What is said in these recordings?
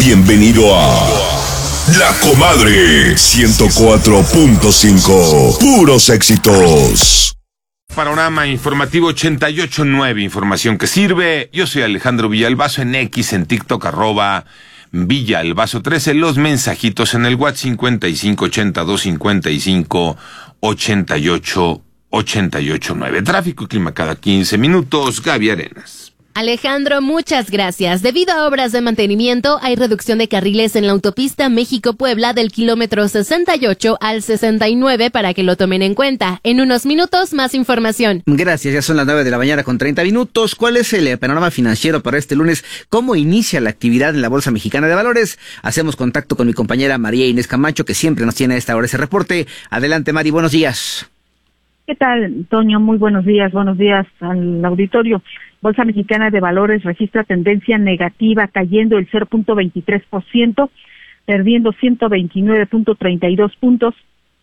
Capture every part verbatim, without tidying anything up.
Bienvenido a La Comadre ciento cuatro punto cinco. Puros éxitos. Panorama informativo ochenta y ocho punto nueve, información que sirve. Yo soy Alejandro Villalbazo en X, en TikTok, arroba Villalbazo trece. Los mensajitos en el WhatsApp cincuenta y cinco ochenta y dos cincuenta y cinco ochenta y ocho ochenta y ocho nueve. Tráfico y clima cada quince minutos. Gaby Arenas. Alejandro, muchas gracias. Debido a obras de mantenimiento, hay reducción de carriles en la autopista México-Puebla del kilómetro sesenta y ocho al sesenta y nueve para que lo tomen en cuenta. En unos minutos, más información. Gracias, ya son las nueve de la mañana con treinta minutos. ¿Cuál es el panorama financiero para este lunes? ¿Cómo inicia la actividad en la Bolsa Mexicana de Valores? Hacemos contacto con mi compañera María Inés Camacho, que siempre nos tiene a esta hora ese reporte. Adelante, Mari, buenos días. ¿Qué tal, Toño? Muy buenos días, buenos días al auditorio. Bolsa Mexicana de Valores registra tendencia negativa, cayendo el cero punto veintitrés por ciento, perdiendo ciento veintinueve punto treinta y dos puntos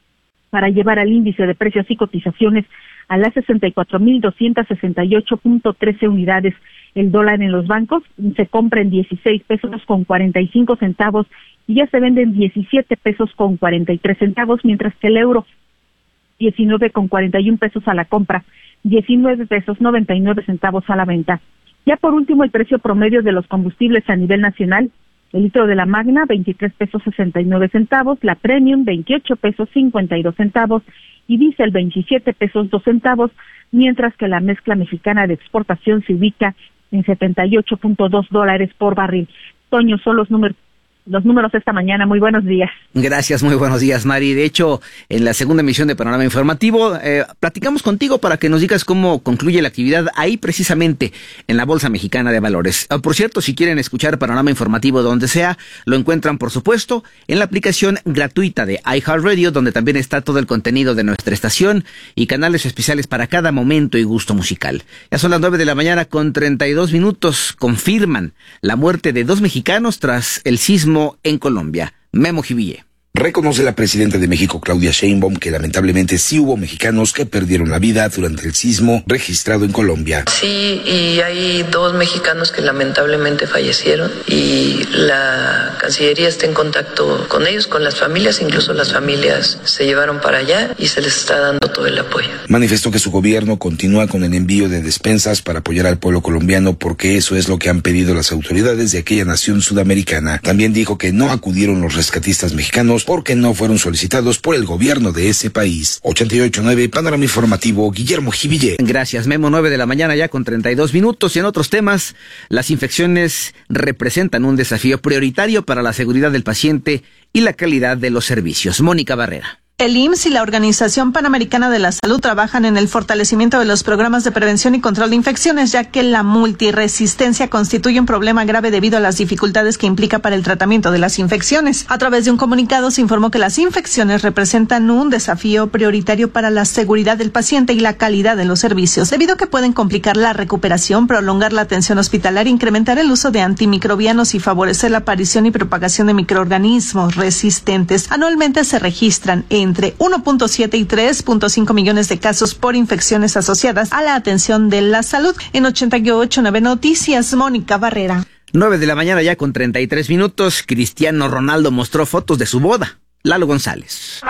para llevar al índice de precios y cotizaciones a las sesenta y cuatro mil doscientas sesenta y ocho punto trece unidades. El dólar en los bancos se compra en dieciséis pesos con cuarenta y cinco centavos y ya se vende en diecisiete pesos con cuarenta y tres centavos, mientras que el euro diecinueve con cuarenta y un pesos a la compra, diecinueve pesos noventa y nueve centavos a la venta. Ya por último, el precio promedio de los combustibles a nivel nacional: el litro de la Magna, veintitrés pesos sesenta y nueve centavos, la Premium, veintiocho pesos cincuenta y dos centavos, y Diesel, veintisiete pesos dos centavos, mientras que la mezcla mexicana de exportación se ubica en setenta y ocho punto dos dólares por barril. Toño, son los números Los números esta mañana. Muy buenos días. Gracias, muy buenos días, Mari. De hecho, en la segunda emisión de Panorama Informativo, eh, platicamos contigo para que nos digas cómo concluye la actividad ahí precisamente en la Bolsa Mexicana de Valores. Ah, por cierto, si quieren escuchar Panorama Informativo donde sea, lo encuentran, por supuesto, en la aplicación gratuita de iHeartRadio, donde también está todo el contenido de nuestra estación y canales especiales para cada momento y gusto musical. Ya son las nueve de la mañana con treinta y dos minutos. Confirman la muerte de dos mexicanos tras el sismo en Colombia. Memo Jiville. Reconoce la presidenta de México, Claudia Sheinbaum, que lamentablemente sí hubo mexicanos que perdieron la vida durante el sismo registrado en Colombia. Sí, y hay dos mexicanos que lamentablemente fallecieron y la Cancillería está en contacto con ellos, con las familias, incluso las familias se llevaron para allá y se les está dando todo el apoyo. Manifestó que su gobierno continúa con el envío de despensas para apoyar al pueblo colombiano porque eso es lo que han pedido las autoridades de aquella nación sudamericana. También dijo que no acudieron los rescatistas mexicanos porque no fueron solicitados por el gobierno de ese país. ochenta y ocho punto nueve, Panorama Informativo, Guillermo Jiville. Gracias, Memo. nueve de la mañana ya con treinta y dos minutos. Y en otros temas, las infecciones representan un desafío prioritario para la seguridad del paciente y la calidad de los servicios. Mónica Barrera. El I M S S y la Organización Panamericana de la Salud trabajan en el fortalecimiento de los programas de prevención y control de infecciones, ya que la multiresistencia constituye un problema grave debido a las dificultades que implica para el tratamiento de las infecciones. A través de un comunicado se informó que las infecciones representan un desafío prioritario para la seguridad del paciente y la calidad de los servicios, debido a que pueden complicar la recuperación, prolongar la atención hospitalaria, incrementar el uso de antimicrobianos y favorecer la aparición y propagación de microorganismos resistentes. Anualmente se registran en entre uno punto siete y tres punto cinco millones de casos por infecciones asociadas a la atención de la salud. En ochenta y ocho punto nueve Noticias, Mónica Barrera. nueve de la mañana ya con treinta y tres minutos. Cristiano Ronaldo mostró fotos de su boda. Lalo González.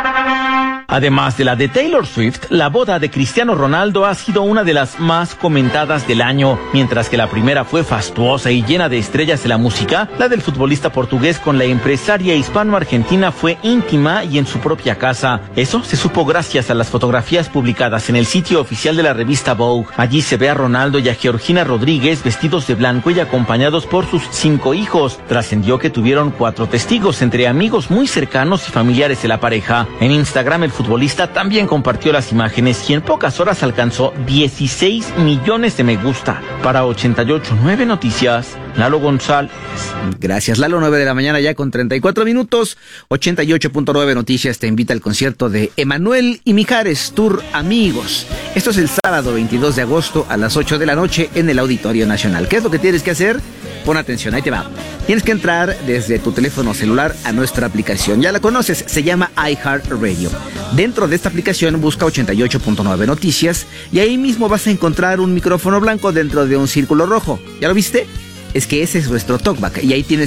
Además de la de Taylor Swift, la boda de Cristiano Ronaldo ha sido una de las más comentadas del año. Mientras que la primera fue fastuosa y llena de estrellas de la música, la del futbolista portugués con la empresaria hispano-argentina fue íntima y en su propia casa. Eso se supo gracias a las fotografías publicadas en el sitio oficial de la revista Vogue. Allí se ve a Ronaldo y a Georgina Rodríguez vestidos de blanco y acompañados por sus cinco hijos. Trascendió que tuvieron cuatro testigos, entre amigos muy cercanos y familiares de la pareja. En Instagram, el futbolista también compartió las imágenes y en pocas horas alcanzó dieciséis millones de me gusta. Para ochenta y ocho punto nueve Noticias, Lalo González. Gracias, Lalo. nueve de la mañana ya con treinta y cuatro minutos. ochenta y ocho punto nueve Noticias te invita al concierto de Emanuel y Mijares, Tour Amigos. Esto es el sábado veintidós de agosto a las ocho de la noche en el Auditorio Nacional. ¿Qué es lo que tienes que hacer? Pon atención, ahí te va. Tienes que entrar desde tu teléfono celular a nuestra aplicación. Ya la conoces, se llama iHeartRadio. Dentro de esta aplicación busca ochenta y ocho punto nueve Noticias y ahí mismo vas a encontrar un micrófono blanco dentro de un círculo rojo. ¿Ya lo viste? Es que ese es nuestro talkback y ahí tienes